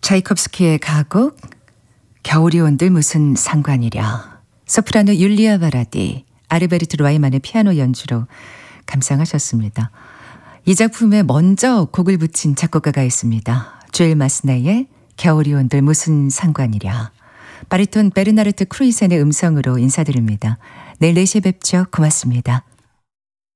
차이콥스키의 가곡 겨울이 온들 무슨 상관이랴. 소프라노 율리아 바라디, 아르베르트 라이만의 피아노 연주로 감상하셨습니다. 이 작품에 먼저 곡을 붙인 작곡가가 있습니다. 조엘 마스나의 겨울이 온들 무슨 상관이랴. 바리톤 베르나르트 크루이센의 음성으로 인사드립니다. 내일 4시에 뵙죠. 고맙습니다.